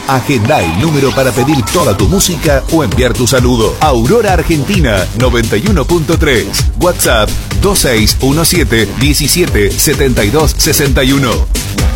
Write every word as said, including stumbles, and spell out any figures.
Agenda el número para pedir toda tu música o enviar tu saludo. Aurora Argentina noventa y uno punto tres. WhatsApp dos seis uno siete, diecisiete, setenta y dos, sesenta y uno.